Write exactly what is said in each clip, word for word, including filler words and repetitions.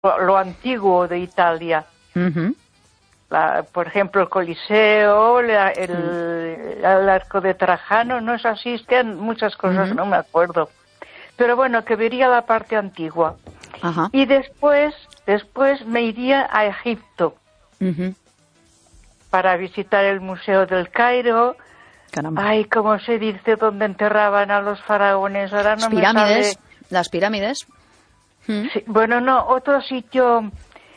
lo antiguo de Italia. Uh-huh. La, por ejemplo, el Coliseo, la, el, el Arco de Trajano, no es así, es que hay muchas cosas, uh-huh. no me acuerdo. Pero bueno, que vería la parte antigua. Ajá. Y después, después me iría a Egipto uh-huh. para visitar el Museo del Cairo. Caramba. Ay, ¿cómo se dice donde enterraban a los faraones? Ahora no las pirámides, me sale. Las pirámides. ¿Mm? Sí, bueno, no, otro sitio.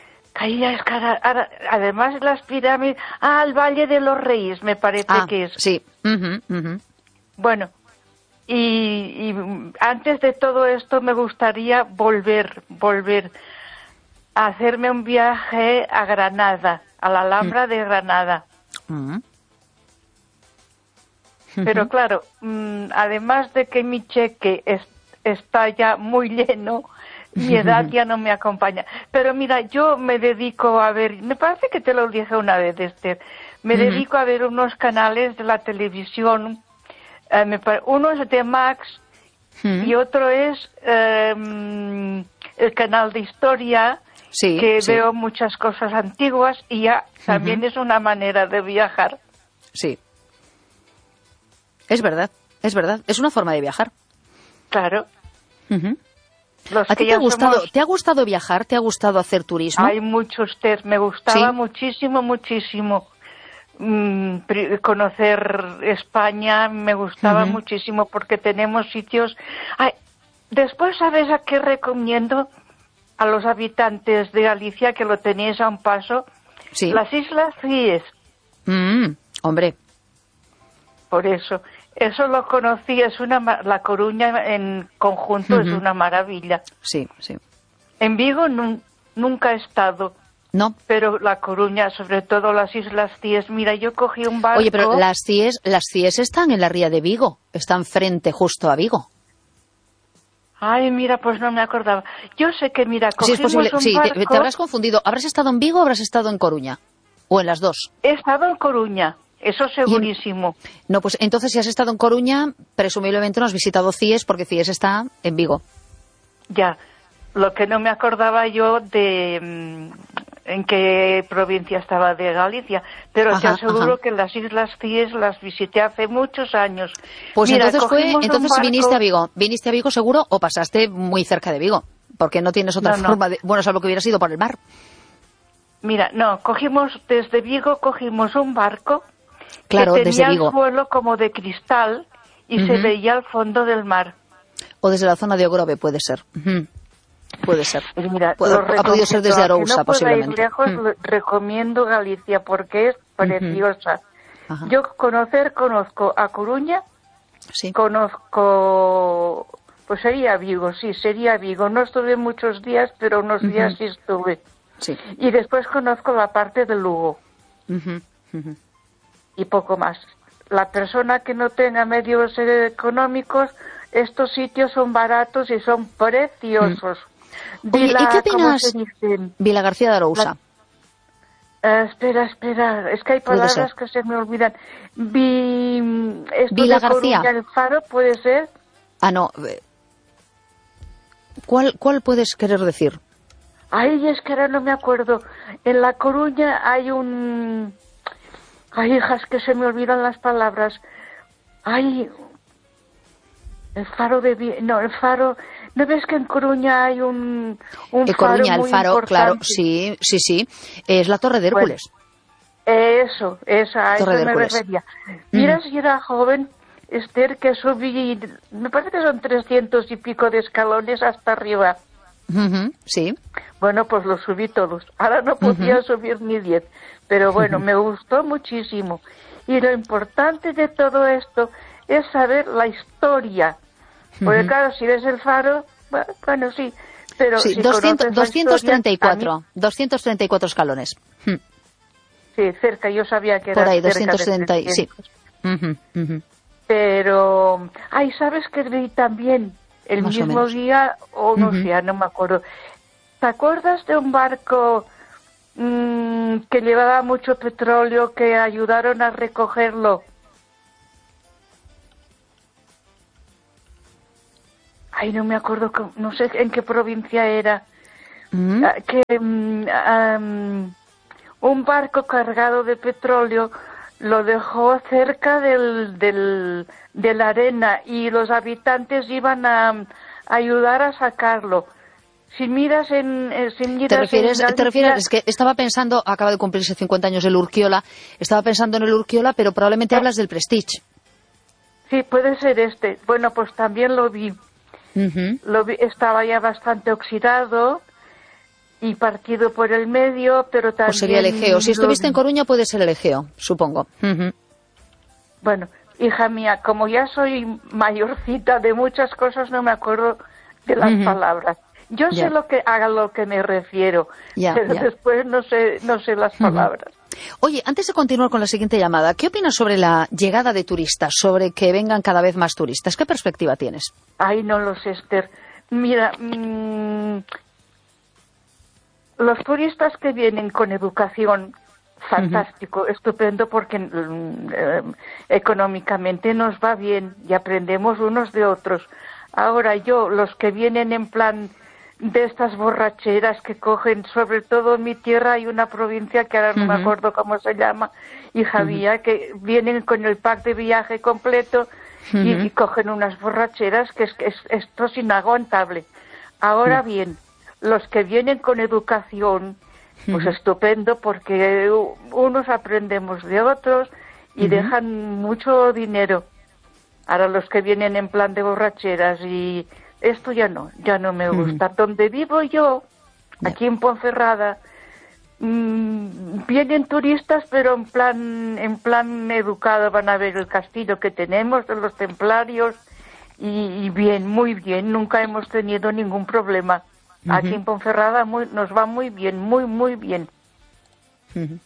Además las pirámides. Ah, el Valle de los Reyes, me parece ah, que es. Sí. Uh-huh, uh-huh. Bueno, y, y antes de todo esto me gustaría volver, volver a hacerme un viaje a Granada, a la Alhambra uh-huh. de Granada. Uh-huh. Pero claro, mmm, además de que mi cheque es, está ya muy lleno, mi edad ya no me acompaña. Pero mira, yo me dedico a ver, me parece que te lo dije una vez, Esther, me uh-huh. dedico a ver unos canales de la televisión, eh, me pare... uno es de Max uh-huh. y otro es eh, el canal de historia, sí, que sí. veo muchas cosas antiguas y ya también uh-huh. es una manera de viajar. Sí. Es verdad, es verdad, es una forma de viajar. Claro. Uh-huh. ¿A ti te ha gustado, somos... te ha gustado viajar? ¿Te ha gustado hacer turismo? Hay muchos test, me gustaba ¿Sí? muchísimo, muchísimo mm, conocer España, me gustaba uh-huh. muchísimo porque tenemos sitios. Ay, después, ¿sabes a qué recomiendo a los habitantes de Galicia, que lo tenéis a un paso? Sí. Las Islas Cíes. Mm, hombre. Por eso. Eso lo conocí, es una La Coruña en conjunto uh-huh. es una maravilla. Sí, sí. En Vigo nun, nunca he estado. No. Pero La Coruña, sobre todo las Islas Cíes, mira, yo cogí un barco... Oye, pero las Cíes, las Cíes están en la ría de Vigo, están frente justo a Vigo. Ay, mira, pues no me acordaba. Yo sé que, mira, cogimos sí, es posible. un sí, barco... te, te habrás confundido. ¿Habrás estado en Vigo o habrás estado en Coruña? ¿O en las dos? He estado en Coruña. Eso segurísimo. En... No, pues entonces si has estado en Coruña, presumiblemente no has visitado Cíes, porque Cíes está en Vigo. Ya, lo que no me acordaba yo de mmm, en qué provincia estaba de Galicia, pero ajá, te aseguro ajá. que las Islas Cíes las visité hace muchos años. Pues Mira, entonces fue, entonces barco... viniste a Vigo, viniste a Vigo seguro o pasaste muy cerca de Vigo, porque no tienes otra no, forma no. de, bueno, salvo que hubieras ido por el mar. Mira, no, cogimos desde Vigo, cogimos un barco. Claro, que tenía desde Vigo. el suelo como de cristal y uh-huh. se veía el fondo del mar. O desde la zona de Ogrove, puede ser. Uh-huh. Puede ser. Pues mira, Puede, ha podido ser desde Arousa, no posiblemente. Ir lejos, uh-huh. recomiendo Galicia porque es preciosa. Uh-huh. Yo conocer, conozco a Coruña, sí. conozco, pues sería Vigo, sí, sería Vigo. No estuve muchos días, pero unos uh-huh. días sí estuve. Sí. Y después conozco la parte de Lugo. Uh-huh. Uh-huh. Y poco más. La persona que no tenga medios económicos, estos sitios son baratos y son preciosos. Mm. Oye, Vila, ¿y qué opinas? ¿cómo Vila García de Arousa. La... Uh, espera, espera, es que hay palabras que se me olvidan. Vi... Esto Vila de García. Coruña, el Faro, ¿puede ser? Ah, no. ¿Cuál, cuál puedes querer decir? Ay, es que ahora no me acuerdo. En La Coruña hay un... Ay, hijas, que se me olvidan las palabras. Ay, el faro de... No, el faro... ¿No ves que en Coruña hay un, un en faro Coruña, muy el faro, importante? Claro, sí, sí, sí. Es la Torre de Hércules. Pues, eso, esa, a eso Torre de me Hércules. refería. Mira, mm. si era joven, Esther, que subí... Me parece que son trescientos y pico de escalones hasta arriba. Uh-huh, sí. Bueno, pues los subí todos. Ahora no podía uh-huh. subir ni diez. Pero bueno, uh-huh. me gustó muchísimo. Y lo importante de todo esto es saber la historia. Porque uh-huh. claro, si ves el faro, bueno, sí. Pero sí, si doscientos, doscientos treinta y cuatro, mí, doscientos treinta y cuatro escalones. Hmm. Sí, cerca, yo sabía que era por ahí, cerca doscientos treinta, de sí. Uh-huh, uh-huh. Pero, ay, ¿sabes qué vi también? El Más mismo o día, o no uh-huh. sé, no me acuerdo. ¿Te acuerdas de un barco mmm, que llevaba mucho petróleo que ayudaron a recogerlo? Ay, no me acuerdo, no sé en qué provincia era. Mm. Que um, um, un barco cargado de petróleo lo dejó cerca del, del, de la arena y los habitantes iban a, a ayudar a sacarlo. Si miras en... Eh, si miras ¿Te refieres, en Galicia, ¿Te refieres? Es que estaba pensando, acaba de cumplirse cincuenta años el Urquiola, estaba pensando en el Urquiola, pero probablemente eh, hablas del Prestige. Sí, puede ser este. Bueno, pues también lo vi. Uh-huh. Lo vi, estaba ya bastante oxidado y partido por el medio, pero también... Pues sería el Egeo. Si estuviste en Coruña puede ser el Egeo, supongo. Uh-huh. Bueno, hija mía, como ya soy mayorcita de muchas cosas, no me acuerdo de las uh-huh. palabras. Yo yeah. sé lo que a lo que me refiero, yeah, pero yeah. después no sé no sé las palabras. Uh-huh. Oye, antes de continuar con la siguiente llamada, ¿qué opinas sobre la llegada de turistas, sobre que vengan cada vez más turistas? ¿Qué perspectiva tienes? Ay, no lo sé, Esther. Mira, mmm, los turistas que vienen con educación, fantástico, uh-huh. estupendo, porque eh, económicamente nos va bien y aprendemos unos de otros. Ahora yo, los que vienen en plan de estas borracheras que cogen, sobre todo en mi tierra hay una provincia que ahora no uh-huh. me acuerdo cómo se llama, hija mía, uh-huh. que vienen con el pack de viaje completo uh-huh. y, y cogen unas borracheras que es, que es esto es inaguantable. Ahora uh-huh. bien, los que vienen con educación, pues uh-huh. estupendo, porque unos aprendemos de otros y uh-huh. dejan mucho dinero. Ahora los que vienen en plan de borracheras y esto ya no, ya no me gusta. Uh-huh. Donde vivo yo, aquí en Ponferrada, mmm, vienen turistas, pero en plan, en plan educado, van a ver el castillo que tenemos de los templarios y, y bien, muy bien, nunca hemos tenido ningún problema. Uh-huh. Aquí en Ponferrada muy, nos va muy bien, muy, muy bien. Uh-huh.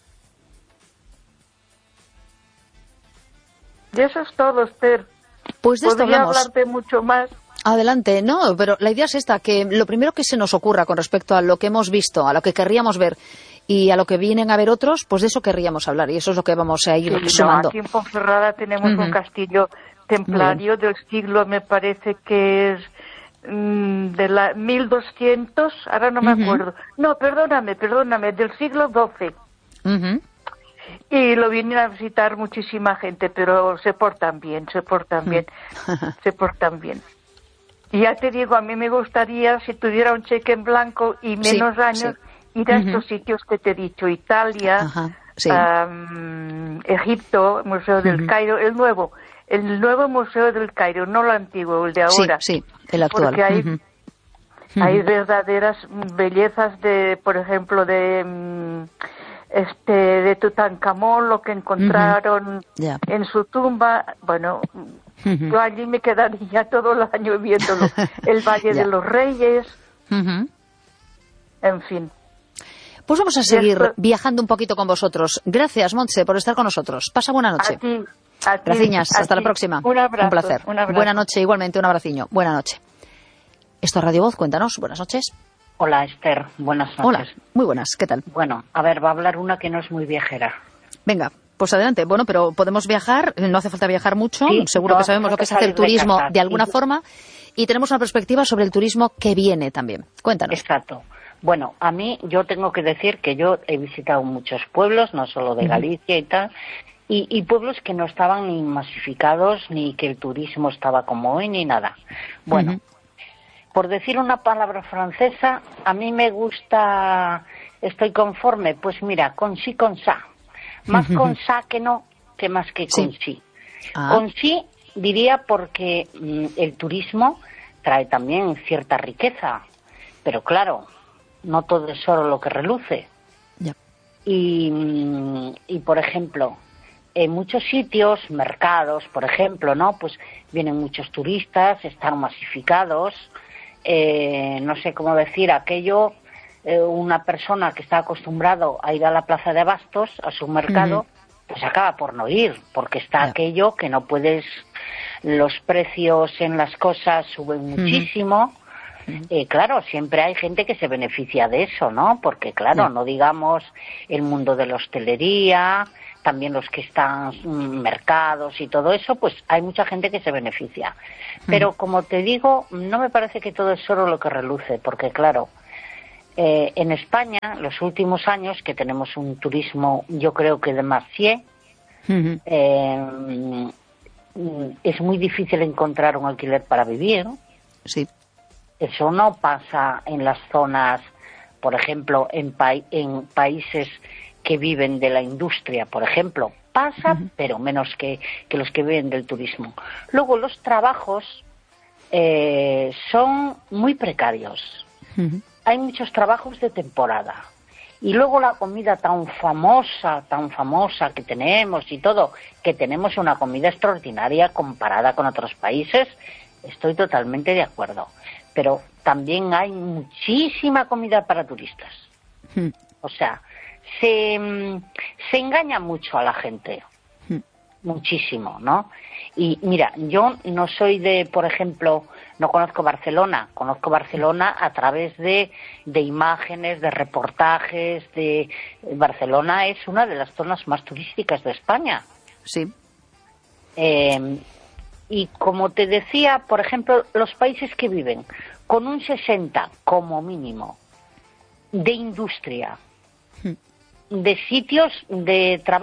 Y eso es todo, Esther. Pues de esto Podría hablamos. hablarte mucho más. Adelante, no, pero la idea es esta, que lo primero que se nos ocurra con respecto a lo que hemos visto, a lo que querríamos ver y a lo que vienen a ver otros, pues de eso querríamos hablar y eso es lo que vamos a ir sí, sumando. No, aquí en Ponferrada tenemos uh-huh. un castillo templario del siglo, me parece que es mmm, de la mil doscientos, ahora no me uh-huh. acuerdo. No, perdóname, perdóname, del siglo doce. Uh-huh. Y lo vienen a visitar muchísima gente, pero se portan bien, se portan bien, se portan bien. Y ya te digo, a mí me gustaría, si tuviera un cheque en blanco y menos sí, años, sí. ir a uh-huh. estos sitios que te he dicho, Italia, uh-huh. sí. um, Egipto, Museo del uh-huh. Cairo, el nuevo, el nuevo Museo del Cairo, no el antiguo, el de ahora. Sí, sí, el actual. Porque hay, uh-huh. hay verdaderas bellezas de, por ejemplo, de... Um, este de Tutankamón, lo que encontraron uh-huh. yeah. en su tumba, bueno, uh-huh. yo allí me quedaría todo el año viéndolo, el Valle yeah. de los Reyes, uh-huh. en fin. Pues vamos a seguir esto... viajando un poquito con vosotros. Gracias, Montse, por estar con nosotros. Pasa buena noche. A ti, a ti, Graciñas, a hasta ti. La próxima. Un abrazo. Un placer. Un abrazo. Buena noche, igualmente, un abraciño. Buena noche. Esto es Radio Voz, cuéntanos. Buenas noches. Hola, Esther. Buenas noches. Hola, muy buenas. ¿Qué tal? Bueno, a ver, va a hablar una que no es muy viajera. Venga, pues adelante. Bueno, pero podemos viajar, no hace falta viajar mucho. Sí, seguro no que sabemos lo que es hacer turismo de, de alguna sí. forma. Y tenemos una perspectiva sobre el turismo que viene también. Cuéntanos. Exacto. Bueno, a mí, yo tengo que decir que yo he visitado muchos pueblos, no solo de Galicia uh-huh. y tal, y, y pueblos que no estaban ni masificados, ni que el turismo estaba como hoy, ni nada. Bueno. Uh-huh. Por decir una palabra francesa, a mí me gusta, estoy conforme, pues mira, con sí, con sa. Más con sa que no, que más que con sí. sí. Ah. Con sí diría porque mm, el turismo trae también cierta riqueza, pero claro, no todo es oro lo que reluce. Yeah. Y, mm, y, por ejemplo, en muchos sitios, mercados, por ejemplo, ¿no? Pues vienen muchos turistas, están masificados. Eh, no sé cómo decir aquello, eh, una persona que está acostumbrado a ir a la plaza de abastos, a su mercado, uh-huh. pues acaba por no ir, porque está yeah. aquello que no puedes, los precios en las cosas suben muchísimo. Uh-huh. Eh, claro, siempre hay gente que se beneficia de eso, ¿no? Porque claro, yeah. no digamos el mundo de la hostelería, también los que están en mercados y todo eso, pues hay mucha gente que se beneficia. Pero como te digo, no me parece que todo es oro lo que reluce, porque claro, Eh, en España, los últimos años, que tenemos un turismo, yo creo que demasiado, uh-huh. eh, es muy difícil encontrar un alquiler para vivir. Sí. Eso no pasa en las zonas, por ejemplo, en, pa en países que viven de la industria, por ejemplo. Pasa, uh-huh. pero menos que, que los que viven del turismo. Luego, los trabajos eh, son muy precarios. Uh-huh. Hay muchos trabajos de temporada. Y luego la comida tan famosa, tan famosa que tenemos y todo, que tenemos una comida extraordinaria comparada con otros países, estoy totalmente de acuerdo. Pero también hay muchísima comida para turistas. Hmm. O sea, se, se engaña mucho a la gente. Hmm. Muchísimo, ¿no? Y mira, yo no soy de, por ejemplo, no conozco Barcelona. Conozco Barcelona a través de, de imágenes, de reportajes. de Barcelona es una de las zonas más turísticas de España. Sí. Eh, y como te decía, por ejemplo, los países que viven con un sesenta como mínimo de industria, hmm. de sitios de trabajo,